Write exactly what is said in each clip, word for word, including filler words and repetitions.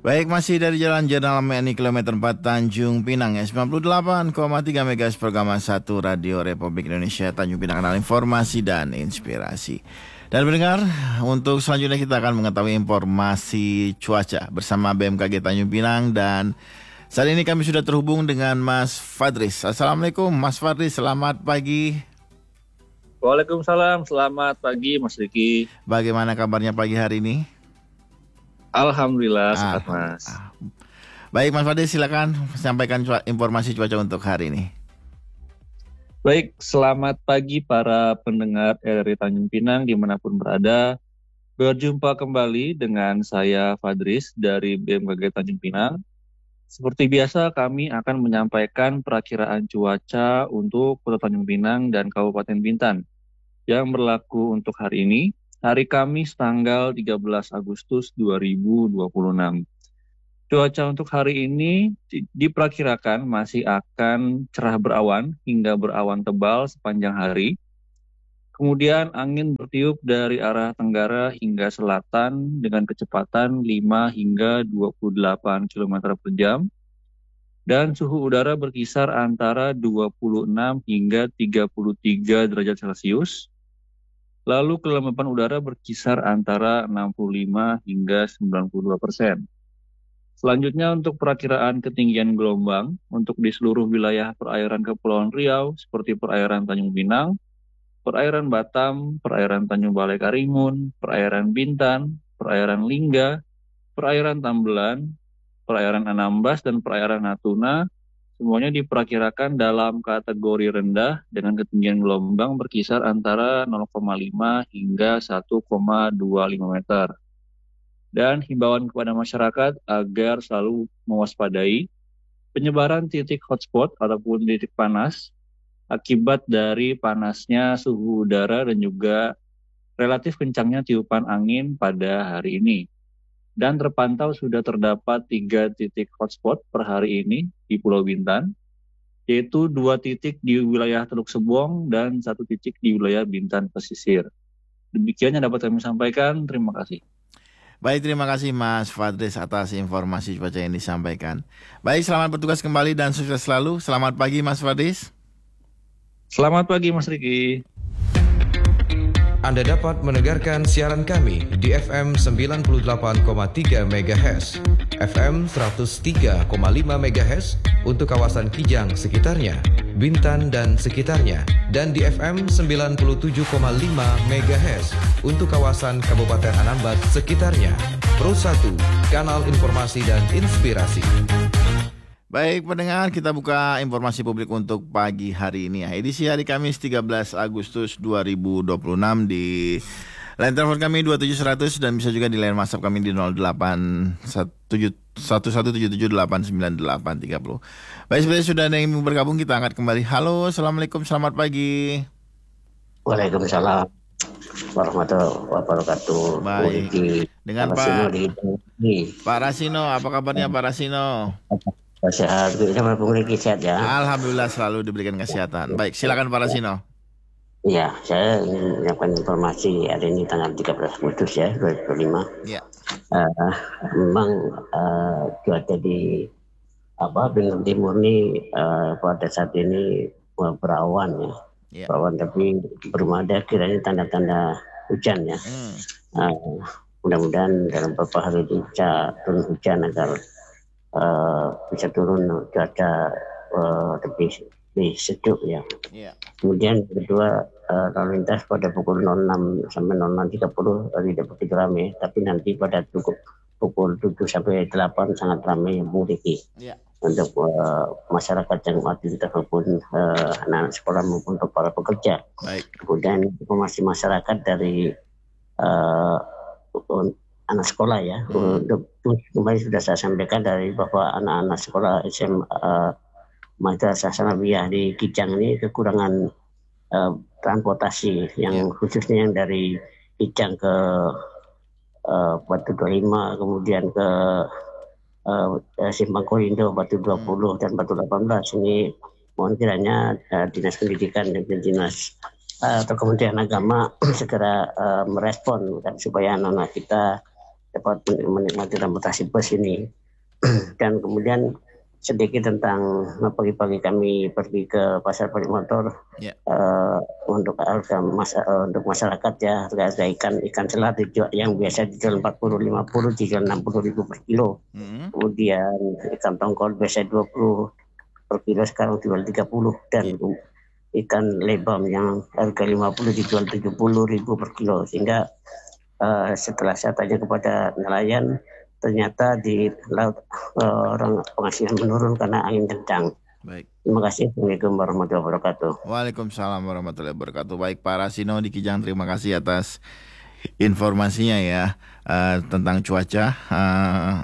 Baik, masih dari Jalan Jenderal M N I kilometer empat Tanjung Pinang ya, sembilan puluh delapan koma tiga MHz program satu Radio Republik Indonesia Tanjung Pinang, kanal informasi dan inspirasi. Dan mendengar, untuk selanjutnya kita akan mengetahui informasi cuaca bersama B M K G Tanjung Pinang, dan saat ini kami sudah terhubung dengan Mas Fadris. Assalamualaikum Mas Fadris, selamat pagi. Waalaikumsalam, selamat pagi Mas Riki. Bagaimana kabarnya pagi hari ini? Alhamdulillah sehat ah, Mas. Ah. Baik Mas Fadil, silakan sampaikan cuaca, informasi cuaca untuk hari ini. Baik, selamat pagi para pendengar R R I Tanjung Pinang dimanapun berada. Berjumpa kembali dengan saya Fadris dari B M K G Tanjung Pinang. Seperti biasa kami akan menyampaikan perakiraan cuaca untuk Kota Tanjung Pinang dan Kabupaten Bintan yang berlaku untuk hari ini, hari Kamis tanggal tiga belas Agustus dua ribu dua puluh enam. Cuaca untuk hari ini diperkirakan masih akan cerah berawan hingga berawan tebal sepanjang hari. Kemudian angin bertiup dari arah tenggara hingga selatan dengan kecepatan lima hingga dua puluh delapan kilometer per jam. Dan suhu udara berkisar antara dua puluh enam hingga tiga puluh tiga derajat Celcius. Lalu kelembapan udara berkisar antara enam puluh lima hingga sembilan puluh dua persen. Selanjutnya untuk perakiraan ketinggian gelombang untuk di seluruh wilayah perairan Kepulauan Riau seperti perairan Tanjung Pinang, perairan Batam, perairan Tanjung Balai Karimun, perairan Bintan, perairan Lingga, perairan Tambelan, perairan Anambas, dan perairan Natuna, semuanya diperkirakan dalam kategori rendah dengan ketinggian gelombang berkisar antara nol koma lima hingga satu koma dua lima meter. Dan himbauan kepada masyarakat agar selalu mewaspadai penyebaran titik hotspot ataupun titik panas akibat dari panasnya suhu udara dan juga relatif kencangnya tiupan angin pada hari ini. Dan terpantau sudah terdapat tiga titik hotspot per hari ini di Pulau Bintan, yaitu dua titik di wilayah Teluk Sebong dan satu titik di wilayah Bintan Pesisir. Demikian yang dapat kami sampaikan. Terima kasih. Baik, terima kasih Mas Fadris atas informasi cuaca yang disampaikan. Baik, selamat bertugas kembali dan sukses selalu. Selamat pagi Mas Fadris. Selamat pagi Mas Riki. Anda dapat mendengarkan siaran kami di F M sembilan puluh delapan koma tiga MHz, F M seratus tiga koma lima MHz untuk kawasan Kijang sekitarnya, Bintan dan sekitarnya, dan di F M sembilan puluh tujuh koma lima MHz untuk kawasan Kabupaten Anambas sekitarnya. Pro satu, kanal informasi dan inspirasi. Baik pendengar, kita buka informasi publik untuk pagi hari ini ya. Edisi hari Kamis tiga belas Agustus dua ribu dua puluh enam di line telepon kami dua tujuh seratus dan bisa juga di line WhatsApp kami di nol delapan satu satu tujuh tujuh delapan sembilan delapan tiga nol. Baik, sebenarnya sudah ada yang bergabung, kita angkat kembali. Halo, Assalamualaikum, selamat pagi. Waalaikumsalam warahmatullahi wabarakatuh. Baik, dengan Pak Pak Rasino, apa kabarnya Pak Rasino? Sehat, sama Bung Riki sehat ya. Alhamdulillah selalu diberikan kesehatan. Baik, silakan Pak Rasino. Iya, saya ingin menyampaikan informasi hari ini tanggal tiga belas Agustus ya dua ribu dua puluh lima. Iya. Uh, memang uh, cuaca di apa Bintang Timur ini uh, pada saat ini uh, berawan ya. Yeah. Berawan tapi belum ada kiranya tanda-tanda hujan ya. Mm. Uh, mudah-mudahan dalam beberapa hari ini bisa turun hujan agar Uh, bisa turun cuaca uh, lebih, lebih sejuk ya. Yeah. Kemudian kedua uh, lalu lintas pada pukul nol enam sampai nol enam tiga puluh tidak begitu ramai, tapi nanti pada cukup pukul tujuh sampai delapan sangat ramai Bung Riki. Yeah. Untuk uh, masyarakat yang aktivitas maupun uh, anak-anak sekolah maupun untuk para pekerja. Baik. Kemudian informasi masyarakat dari uh, anak sekolah ya, hmm. untuk kemarin sudah saya sampaikan dari bahwa anak-anak sekolah S M A uh, Madrasah Sanawiyah di Kijang ini kekurangan uh, transportasi yang yeah. khususnya yang dari Kijang ke uh, Batu dua puluh lima, kemudian ke uh, Simpang Korindo Batu dua puluh hmm. dan Batu delapan belas. Ini mohon kiranya uh, Dinas Pendidikan dan Dinas uh, atau Kementerian Agama segera uh, merespon dan supaya anak-anak kita dapat menikmati transportasi bus ini. Dan kemudian sedikit tentang pagi-pagi kami pergi ke pasar balik motor yeah. uh, untuk harga masa, uh, untuk masyarakat ya, harga ikan ikan selat dijual, yang biasa dijual empat puluh lima puluh dijual enam puluh ribu per kilo. Mm-hmm. Kemudian ikan tongkol biasa dua puluh per kilo sekarang dijual tiga puluh, dan yeah. ikan lebam yang harga lima puluh dijual tujuh puluh ribu per kilo. Sehingga uh, setelah saya tanya kepada nelayan, ternyata di laut uh, orang penghasilan menurun karena angin kencang. Baik. Terima kasih. Assalamualaikum warahmatullahi wabarakatuh. Waalaikumsalam warahmatullahi wabarakatuh. Baik, Pak Rasino di Kijang, terima kasih atas informasinya ya uh, tentang cuaca, uh,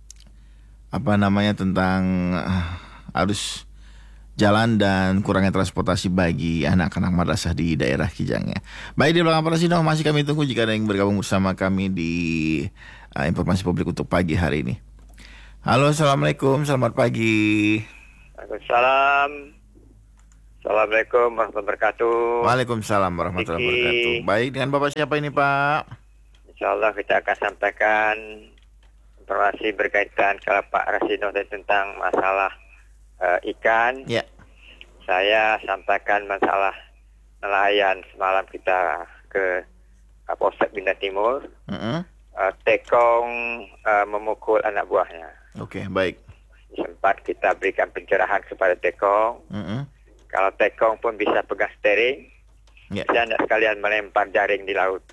apa namanya tentang uh, arus jalan dan kurangnya transportasi bagi anak-anak madrasah di daerah Kijang ya. Baik, di belakang Pak Rasino masih kami tunggu jika ada yang bergabung bersama kami di Uh, informasi publik untuk pagi hari ini. Halo, assalamualaikum, selamat pagi. Waalaikumsalam. Assalamualaikum warahmatullahi wabarakatuh. Waalaikumsalam warahmatullahi wabarakatuh. Baik, dengan Bapak siapa ini, Pak? Insya Allah kita akan sampaikan informasi berkaitan kalau Pak Rasino tentang masalah uh, ikan. Ya. Saya sampaikan masalah nelayan semalam kita ke Kapolsek Bintang Timur. Uh-uh. Uh, tekong uh, memukul anak buahnya. Oke, okay, baik. Sempat kita berikan pencerahan kepada tekong. Uh-uh. Kalau tekong pun bisa pegang steering, yeah. Jangan sekalian melempar jaring di laut.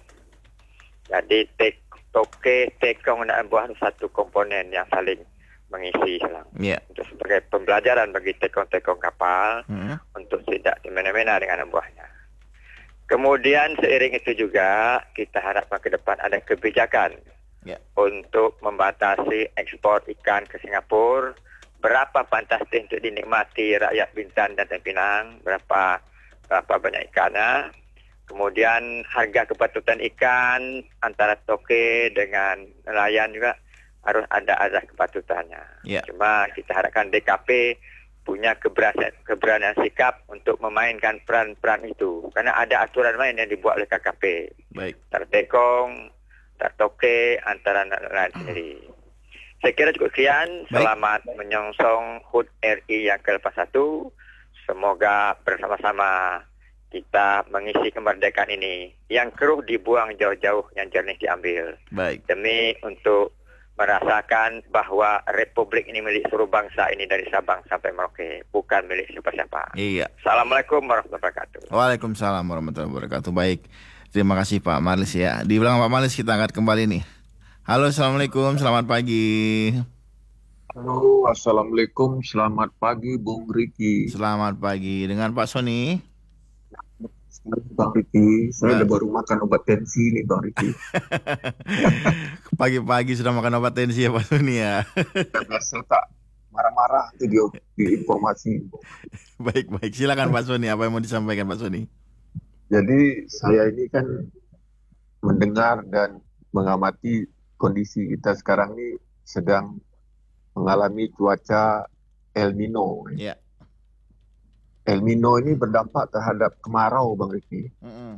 Jadi tek, toke, tekong dan anak buah itu satu komponen yang saling mengisi. Yeah. Untuk sebagai pembelajaran bagi tekong-tekong kapal, uh-uh. untuk tidak dimena-mena dengan anak buahnya. Kemudian seiring itu juga kita harapkan ke depan ada kebijakan yeah. untuk membatasi ekspor ikan ke Singapura. Berapa fantastis untuk dinikmati rakyat Bintan dan Pinang, berapa berapa banyak ikannya. Kemudian harga kepatutan ikan antara toke dengan nelayan juga harus ada azas kepatutannya. Yeah. Cuma kita harapkan D K P punya keberanian, keberanian sikap untuk memainkan peran-peran itu. Karena ada aturan main yang dibuat oleh K K P. Baik. Tertekong, tertoke, antara nelayan sendiri. Saya kira cukup sekian. Baik. Selamat menyongsong H U T R I yang ke satu. Semoga bersama-sama kita mengisi kemerdekaan ini. Yang keruh dibuang jauh-jauh, yang jernih diambil. Baik. Demi untuk merasakan bahwa Republik ini milik seluruh bangsa ini dari Sabang sampai Merauke, bukan milik siapa-siapa. Iya. Assalamualaikum warahmatullahi wabarakatuh. Waalaikumsalam warahmatullahi wabarakatuh. Baik, terima kasih Pak Marlis ya. Di belakang Pak Marlis kita angkat kembali nih. Halo, assalamualaikum, selamat pagi. Halo, assalamualaikum, selamat pagi Bung Riki. Selamat pagi, dengan Pak Sony. Bang Riki, saya udah baru makan obat tensi nih Bang Riki. Pagi-pagi sudah makan obat tensi ya Pak Suni ya. Saya tak marah-marah itu di, di informasi. Baik-baik, silakan Pak Suni, apa yang mau disampaikan Pak Suni? Jadi saya ini kan mendengar dan mengamati kondisi kita sekarang ini sedang mengalami cuaca El Nino. Ya. El Nino ini berdampak terhadap kemarau, Bang Riki. Mm-hmm.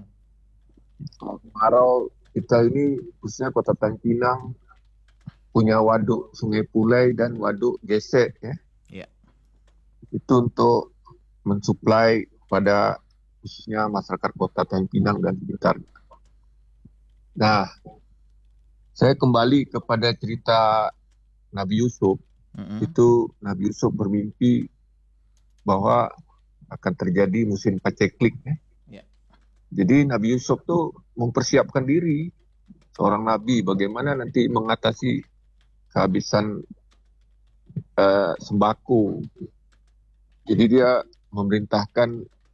Kemarau kita ini, khususnya Kota Tanjung Pinang, punya waduk Sungai Pulai dan waduk Gesek. Ya. Yeah. Itu untuk mensuplai pada khususnya masyarakat Kota Tanjung Pinang dan sekitar. Nah, saya kembali kepada cerita Nabi Yusuf. Mm-hmm. Itu Nabi Yusuf bermimpi bahwa akan terjadi musim paceklik. Ya. Yeah. Jadi Nabi Yusuf tuh mempersiapkan diri seorang nabi bagaimana nanti mengatasi kehabisan uh, sembako. Jadi dia memerintahkan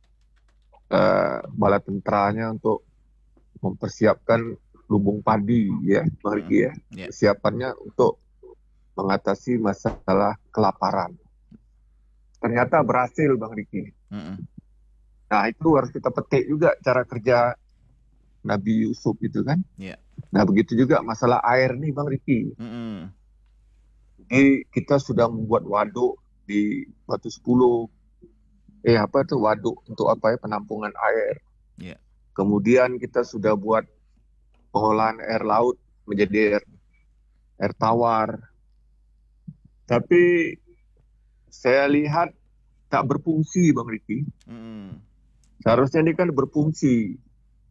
uh, bala tenteranya untuk mempersiapkan lubung padi, ya, Bang Riki, ya. Yeah. Persiapannya untuk mengatasi masalah kelaparan. Ternyata berhasil, Bang Riki. Mm-hmm. Nah, itu harus kita petik juga cara kerja Nabi Yusuf itu kan. Yeah. Nah, begitu juga masalah air nih, Bang Riki. Mm-hmm. Jadi kita sudah membuat waduk di Batu Sepuluh. Eh, apa itu waduk untuk apa ya, penampungan air. Yeah. Kemudian kita sudah buat pengolahan air laut menjadi air air tawar. Tapi saya lihat tak berfungsi, Bang Riki. Hmm. Seharusnya ini kan berfungsi.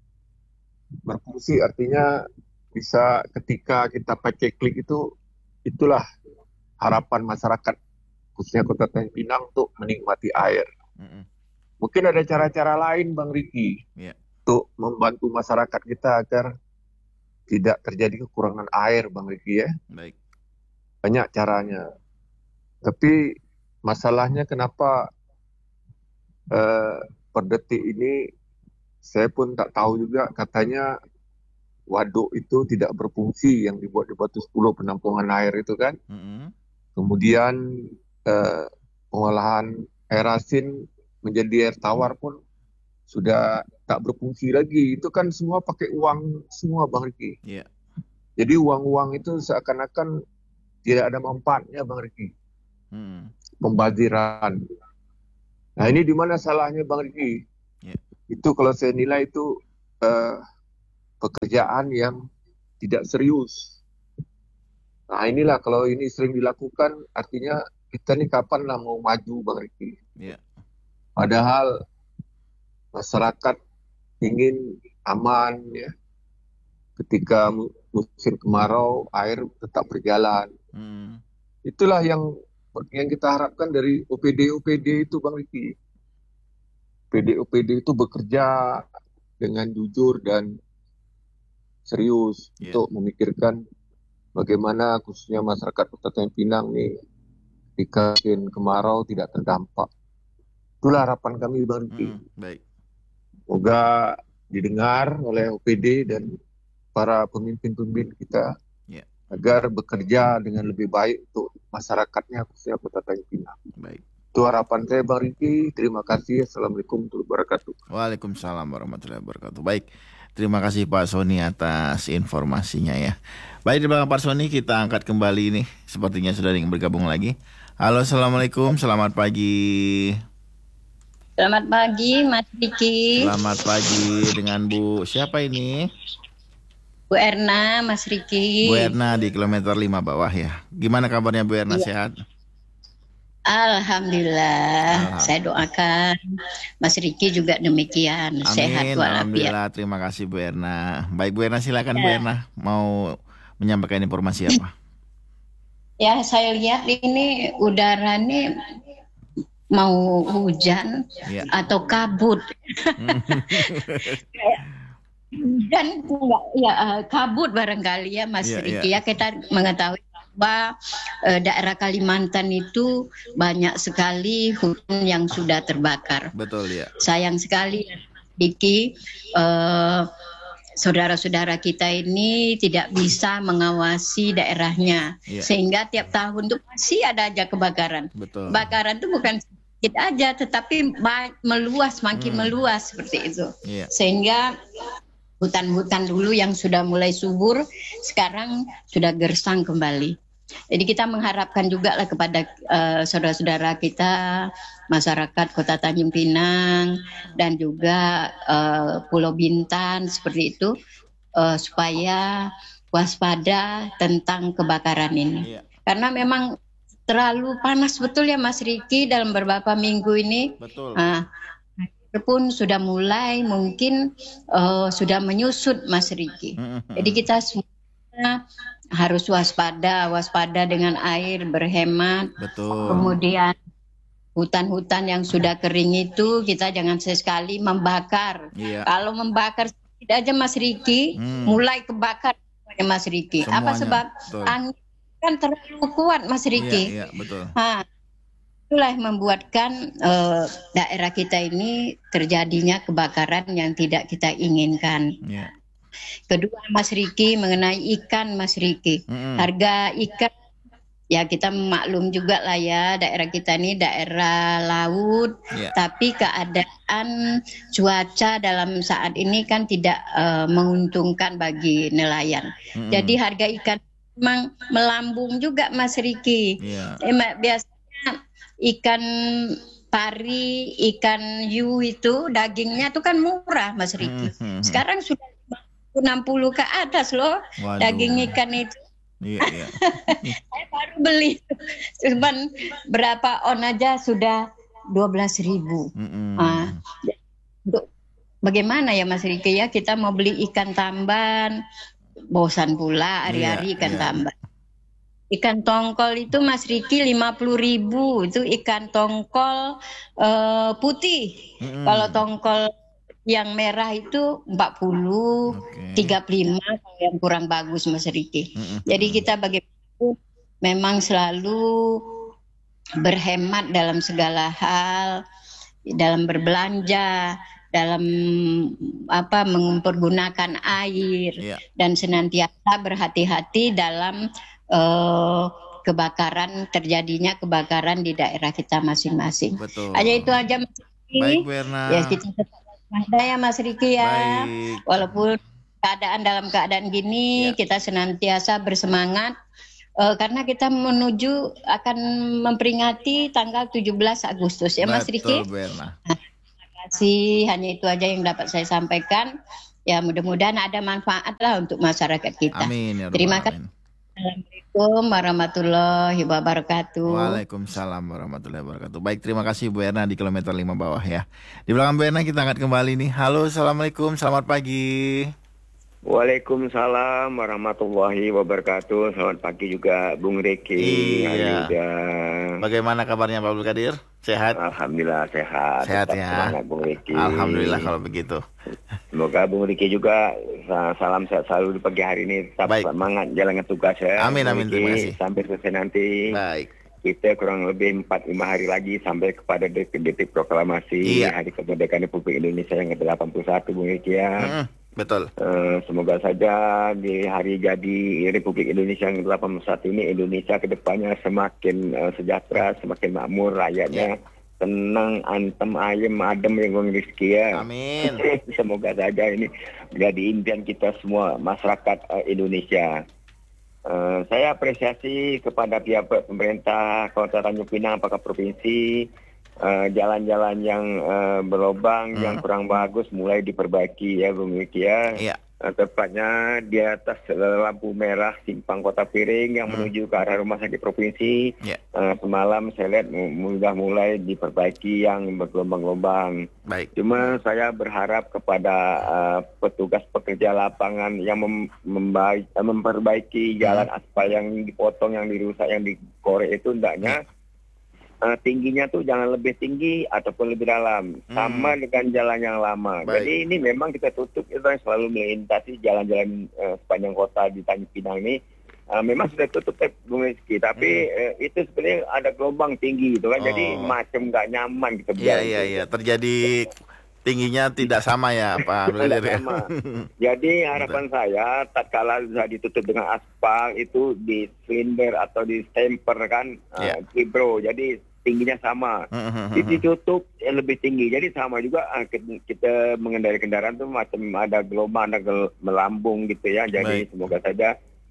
Berfungsi artinya bisa ketika kita pakai klik itu, itulah harapan masyarakat, khususnya Kota Tanjung Pinang, untuk menikmati air. Hmm. Mungkin ada cara-cara lain, Bang Riki, yeah, untuk membantu masyarakat kita agar tidak terjadi kekurangan air, Bang Riki ya. Baik. Banyak caranya. Tapi masalahnya kenapa uh, per detik ini saya pun tak tahu juga, katanya waduk itu tidak berfungsi yang dibuat di Batu sepuluh penampungan air itu kan. Mm-hmm. Kemudian uh, pengolahan air asin menjadi air tawar pun sudah tak berfungsi lagi. Itu kan semua pakai uang semua, Bang Riki. Yeah. Jadi uang-uang itu seakan-akan tidak ada manfaatnya, Bang Riki. Hmm. Pembaziran. Nah ini di mana salahnya, Bang Riki? Yeah. Itu kalau saya nilai itu uh, pekerjaan yang tidak serius. Nah inilah kalau ini sering dilakukan, artinya kita nih kapan lah mau maju, Bang Riki? Yeah. Padahal masyarakat ingin aman ya. Ketika musim kemarau air tetap berjalan. Hmm. Itulah yang yang kita harapkan dari O P D O P D itu, Bang Riki. O P D O P D itu bekerja dengan jujur dan serius, yeah, untuk memikirkan bagaimana khususnya masyarakat Kota Tanjung Pinang nih ketika kemarau tidak terdampak. Itulah harapan kami, Bang Riki. Hmm, baik. Semoga didengar oleh O P D dan para pemimpin-pemimpin kita, yeah, agar bekerja dengan lebih baik untuk masyarakatnya, khususnya Kota Tanjung Pinang. Baik. Itu harapan saya, Bang Riki. Terima kasih. Assalamualaikum warahmatullahi wabarakatuh. Waalaikumsalam warahmatullahi wabarakatuh. Baik. Terima kasih Pak Sony atas informasinya ya. Baik, di belakang Pak Sony kita angkat kembali ini. Sepertinya sudah ingin bergabung lagi. Halo, Assalamualaikum. Selamat pagi. Selamat pagi, Mas Riki. Selamat pagi dengan Bu siapa ini? Bu Erna, Mas Riki. Bu Erna di kilometer lima bawah ya. Gimana kabarnya Bu Erna, ya, sehat? Alhamdulillah. Alhamdulillah. Saya doakan Mas Riki juga demikian. Amin, sehat walafiat. Alhamdulillah. Terima kasih Bu Erna. Baik Bu Erna, silakan ya. Bu Erna mau menyampaikan informasi apa? Ya, saya lihat ini udara ini mau hujan, ya, atau kabut. Dan enggak ya kabut barangkali ya Mas ya, Riki ya. Ya kita mengetahui bahwa e, daerah Kalimantan itu banyak sekali hutan yang sudah terbakar. Betul ya. Sayang sekali Riki, e, saudara-saudara kita ini tidak bisa mengawasi daerahnya, ya, sehingga tiap tahun tuh masih ada aja kebakaran. Betul. Kebakaran itu bukan sedikit aja, tetapi meluas, makin hmm. meluas seperti itu. Yeah. Sehingga hutan-hutan dulu yang sudah mulai subur sekarang sudah gersang kembali. Jadi kita mengharapkan juga lah kepada uh, saudara-saudara kita, masyarakat Kota Tanjung Pinang dan juga uh, Pulau Bintan seperti itu, uh, supaya waspada tentang kebakaran ini. Yeah. Karena memang terlalu panas betul ya Mas Riki dalam beberapa minggu ini. Betul. Nah, pun sudah mulai mungkin uh, sudah menyusut Mas Riki. Mm-hmm. Jadi kita semua harus waspada, waspada dengan air, berhemat. Betul. Kemudian hutan-hutan yang sudah kering itu kita jangan sesekali membakar. Yeah. Kalau membakar tidak aja Mas Riki, mm. mulai kebakar Mas Riki. Semuanya. Apa sebab? Angin kan terlalu kuat Mas Riki. Iya, iya, betul. Ha, itulah yang membuatkan uh, daerah kita ini terjadinya kebakaran yang tidak kita inginkan. Yeah. Kedua Mas Riki, mengenai ikan Mas Riki. Mm-hmm. Harga ikan ya kita maklum juga lah ya, daerah kita ini daerah laut, yeah, tapi keadaan cuaca dalam saat ini kan tidak uh, menguntungkan bagi nelayan. Mm-hmm. Jadi harga ikan memang melambung juga Mas Riki. Yeah. Eh, biasanya ikan pari, ikan hiu itu dagingnya itu kan murah Mas Riki. Mm-hmm. Sekarang sudah enam puluh ke atas loh. Waduh. Daging ikan itu. Iya, iya. Saya baru beli, cuman berapa on aja sudah dua belas ribu. Mm-mm. Nah, untuk bagaimana ya Mas Riki ya, kita mau beli ikan tamban, bosan pula hari-hari Iya, ikan iya. tamban. Ikan tongkol itu Mas Riki lima puluh ribu, itu ikan tongkol eh, putih. Mm-mm. Kalau tongkol yang merah itu empat puluh, Oke. tiga puluh lima kalau yang kurang bagus Mas Riki. Mm-mm. Jadi kita bagaimana memang selalu berhemat dalam segala hal, dalam berbelanja, dalam apa mempergunakan air, Iya. dan senantiasa berhati-hati dalam eh, kebakaran, terjadinya kebakaran di daerah kita masing-masing. Betul. Aja itu aja Mas Riki. Baik, Bu Erna. Ya kita tetap waspada ya Mas Riki ya. Baik. Walaupun keadaan dalam keadaan gini, Ya. kita senantiasa bersemangat. Uh, karena kita menuju akan memperingati tanggal tujuh belas Agustus ya Mas Riki. Betul, Bu Erna. Terima kasih, hanya itu aja yang dapat saya sampaikan. Ya mudah-mudahan ada manfaat lah untuk masyarakat kita. Amin ya rabbal Terima alamin. kasih. Assalamualaikum warahmatullahi wabarakatuh. Waalaikumsalam warahmatullahi wabarakatuh. Baik, terima kasih Bu Erna di kilometer lima bawah ya. Di belakang Bu Erna kita angkat kembali nih. Halo, assalamualaikum, selamat pagi. Waalaikumsalam warahmatullahi wabarakatuh. Selamat pagi juga Bung Riki. Iya. Juga. Bagaimana kabarnya Pak Abdul Qadir? Sehat? Alhamdulillah sehat. Sehat Tetap ya. Semangat Bung Riki. Alhamdulillah kalau begitu. Semoga Bung Riki juga salam sehat selalu di pagi hari ini. Tetap Baik. semangat jalankan tugas ya. Amin, Bung amin, Riki. terima kasih. Sampai selesai nanti. Baik. Kita kurang lebih empat lima hari lagi sampai kepada detik-detik proklamasi Iya. Hari Kemerdekaan Republik Indonesia yang ke delapan puluh satu Bung Riki ya. Mm-mm, betul. Eh, semoga saja di hari jadi Republik Indonesia yang ke delapan puluh satu ini Indonesia ke depannya semakin eh, sejahtera, semakin makmur, rakyatnya tenang, antem, ayem, adem yang Bung Rizky ya. Amin. Semoga saja ini menjadi impian kita semua masyarakat eh, Indonesia. Eh, saya apresiasi kepada pihak pemerintah Kota Tanjung Pinang, apakah provinsi, eh, jalan-jalan yang eh, berlobang, Hmm. yang kurang bagus mulai diperbaiki ya Bung Wiki ya. Iya. Eh, tepatnya di atas eh, lampu merah simpang Kota Piring yang Hmm. menuju ke arah rumah sakit provinsi. Iya. Eh, semalam saya lihat mu- sudah mulai diperbaiki yang bergelombang-gelombang. Baik. Cuma saya berharap kepada uh, petugas pekerja lapangan yang mem- membaik, uh, memperbaiki jalan aspal yang dipotong, yang dirusak, yang dikorek itu hendaknya uh, tingginya tuh jangan lebih tinggi ataupun lebih dalam, Hmm. sama dengan jalan yang lama. Baik. Jadi ini memang kita tutup, kita selalu melintasi jalan-jalan uh, sepanjang kota di Tanjung Pinang ini. Uh, memang sudah tutup eh, Bung Rizky, tapi uh, itu sebenarnya ada gelombang tinggi gitu kan, jadi Oh. macam nggak nyaman kita Iya, berjalan. iya, iya. Terjadi tingginya tidak sama ya Pak Abdul Tidak Qadir ya. sama. Jadi harapan saya tatkala sudah ditutup dengan aspal itu di silinder atau di stemper kan, Iya. uh, fibro, jadi tingginya sama. Jadi ditutup yang lebih tinggi, jadi sama juga uh, ke- kita mengendarai kendaraan tuh macam ada gelombang, ada gel- melambung gitu ya. Jadi Baik. semoga saja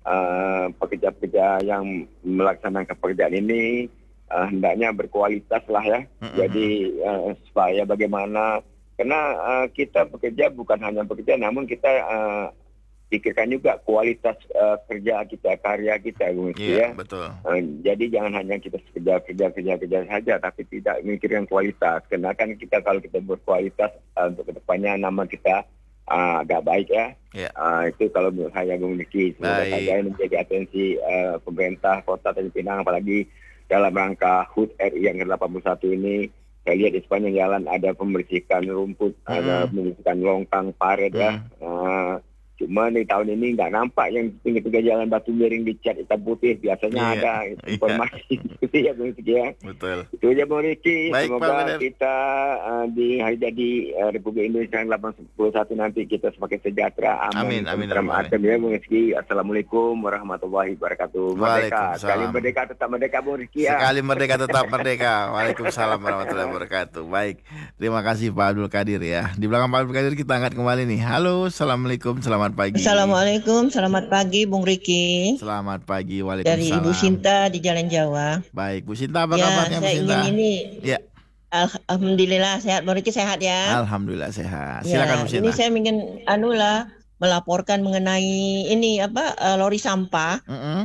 uh, pekerja-pekerja yang melaksanakan pekerjaan ini uh, hendaknya berkualitas lah ya. Mm-mm. Jadi uh, supaya bagaimana, karena uh, kita bekerja bukan hanya bekerja, namun kita uh, pikirkan juga kualitas uh, kerja kita, karya kita, Bung Rizky, Iya, ya. betul. Uh, jadi jangan hanya kita kerja kerja kerja kerja saja, tapi tidak memikirkan kualitas. Karena kan kita kalau kita berkualitas uh, untuk kedepannya nama kita uh, agak baik ya. Iya. Uh, itu kalau menurut saya Bung Rizky. Semoga Baik. saja ini menjadi atensi uh, pemerintah Kota Tanjung Pinang, apalagi dalam rangka H U T R I yang ke delapan puluh satu ini. Saya lihat di sepanjang jalan ada pembersihan rumput, Hmm. ada pembersihan longkang, paret ya. Uh, cuma di tahun ini nggak nampak yang pinggir-pinggir jalan batu miring dicat hitam putih. Biasanya Iya, ada iya. informasi itu ya Bung Rizky ya. Betul. Itu aja Bung Rizky. Baik, Pak Semoga Abdul. kita uh, di hari jadi uh, Republik Indonesia yang delapan puluh satu nanti kita semakin sejahtera, aman, Amin, amin, tentram, amin. adem ya Bung Rizky. Assalamualaikum warahmatullahi wabarakatuh. Merdeka. Waalaikumsalam. Sekali merdeka tetap merdeka Bung Rizky ya. Sekali merdeka tetap merdeka. Waalaikumsalam warahmatullahi wabarakatuh. Baik, terima kasih Pak Abdul Qadir ya. Di belakang Pak Abdul Qadir kita angkat kembali nih. Halo, assalamualaikum, selamat pagi. Assalamualaikum, selamat pagi Bung Riki. Selamat pagi, Dari waalaikumsalam. Ibu Sinta di Jalan Jawa. Baik, Bu Sinta apa Ya, kabarnya Bu saya Sinta? ingin ini. Ya, Alhamdulillah sehat, Bung Riki sehat ya. alhamdulillah sehat. Silakan Bu Ya, Sinta. ini saya ingin anu lah melaporkan mengenai ini apa eh, lori sampah Mm-mm.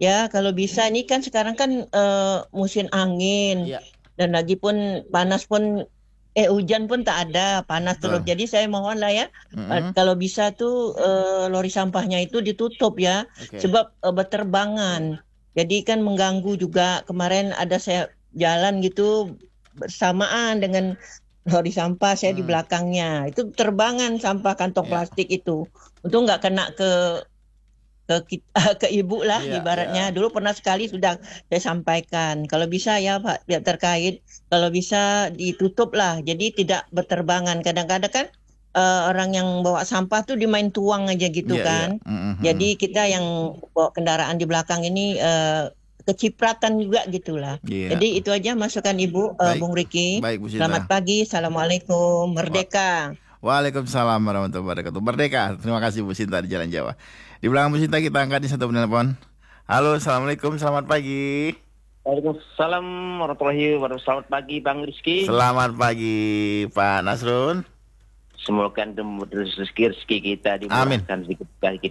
ya kalau bisa ini kan sekarang kan uh, musim angin ya. Dan lagi pun panas pun eh hujan pun tak ada, panas terus. Jadi saya mohon lah ya, mm-hmm. kalau bisa tuh uh, lori sampahnya itu ditutup ya, okay. sebab uh, berterbangan. Jadi kan mengganggu juga. Kemarin ada saya jalan gitu bersamaan dengan lori sampah saya hmm. di belakangnya. Itu terbangan sampah kantong yeah. plastik itu. Untung nggak kena ke ke ke ibu lah yeah, ibaratnya. Yeah. Dulu pernah sekali sudah saya sampaikan. Kalau bisa ya Pak pihak terkait, kalau bisa ditutup lah. Jadi tidak berterbangan. Kadang-kadang kan uh, orang yang bawa sampah tuh dimain tuang aja gitu yeah, kan. Yeah. Mm-hmm. Jadi kita yang bawa kendaraan di belakang ini uh, kecipratan juga gitulah. Yeah. Jadi itu aja masukan Ibu uh, Bung Riki. Baik, Bu Sinta. Selamat pagi. Assalamualaikum. Merdeka. Waalaikumsalam warahmatullahi wabarakatuh. Merdeka. Terima kasih Bu Sinta di Jalan Jawa. Di belakang Bu Sinta kita angkat di satu penelpon. Halo, assalamualaikum, selamat pagi. Waalaikumsalam warahmatullahi wabarakatuh. Selamat pagi Bang Rizky. Selamat pagi Pak Nasrun. Semoga rezeki rezeki kita dimurahkan rezeki